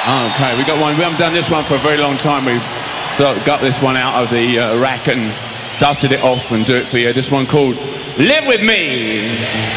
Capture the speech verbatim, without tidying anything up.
Okay, we got one. We haven't done this one for a very long time. We've got this one out of the uh, rack and dusted it off and do it for you. This one called Live With Me.